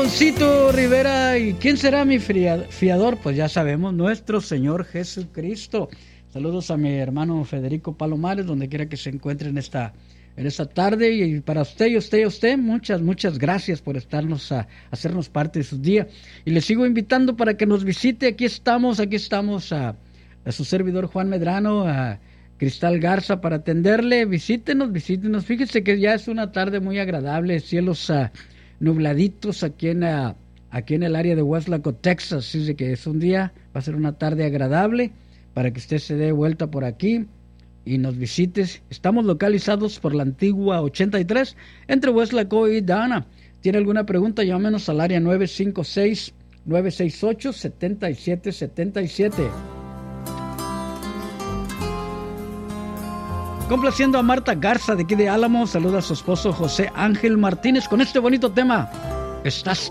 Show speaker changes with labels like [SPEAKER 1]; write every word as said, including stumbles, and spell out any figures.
[SPEAKER 1] Doncito Rivera, ¿y quién será mi fiador? Pues ya sabemos, nuestro Señor Jesucristo. Saludos a mi hermano Federico Palomares, donde quiera que se encuentre en esta, en esta tarde. Y para usted y usted y usted, muchas, muchas gracias por estarnos a, a hacernos parte de su día. Y le sigo invitando para que nos visite. Aquí estamos, aquí estamos a, a su servidor Juan Medrano, a Cristal Garza para atenderle. Visítenos, visítenos. Fíjese que ya es una tarde muy agradable, cielos uh, nubladitos aquí en, uh, aquí en el área de Weslaco, Texas. Así de que es un día, va a ser una tarde agradable para que usted se dé vuelta por aquí y nos visites. Estamos localizados por la antigua ochenta y tres entre Weslaco y Dana. ¿Tiene alguna pregunta? Llámenos al área nueve cinco seis, nueve seis ocho, siete siete siete siete. Complaciendo a Marta Garza de aquí de Álamo, saluda a su esposo José Ángel Martínez con este bonito tema. Estás